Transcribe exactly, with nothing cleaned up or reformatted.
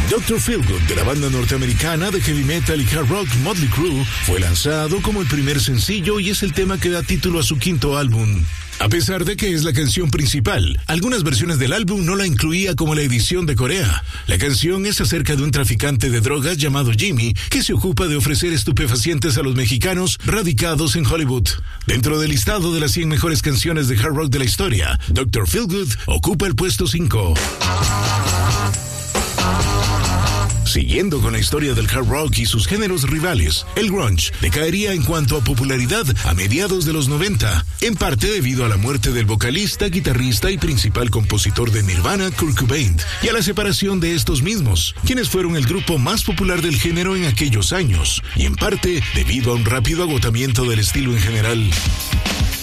doctor Feelgood, de la banda norteamericana de heavy metal y hard rock Motley Crue, fue lanzado como el primer sencillo y es el tema que da título a su quinto álbum. A pesar de que es la canción principal, algunas versiones del álbum no la incluía como la edición de Corea. La canción es acerca de un traficante de drogas llamado Jimmy, que se ocupa de ofrecer estupefacientes a los mexicanos radicados en Hollywood. Dentro del listado de las cien mejores canciones de hard rock de la historia, doctor Feelgood ocupa el puesto cinco. Siguiendo con la historia del hard rock y sus géneros rivales, el grunge decaería en cuanto a popularidad a mediados de los noventa, en parte debido a la muerte del vocalista, guitarrista y principal compositor de Nirvana, Kurt Cobain, y a la separación de estos mismos, quienes fueron el grupo más popular del género en aquellos años, y en parte debido a un rápido agotamiento del estilo en general.